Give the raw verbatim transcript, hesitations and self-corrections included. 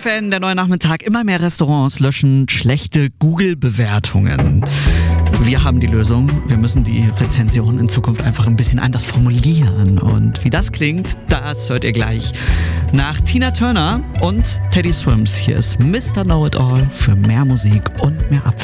F N, der neue Nachmittag. Immer mehr Restaurants löschen schlechte Google-Bewertungen. Wir haben die Lösung. Wir müssen die Rezension in Zukunft einfach ein bisschen anders formulieren. Und wie das klingt, das hört ihr gleich nach Tina Turner und Teddy Swims. Hier ist Mister Know-It-All für mehr Musik und mehr Abwechslung.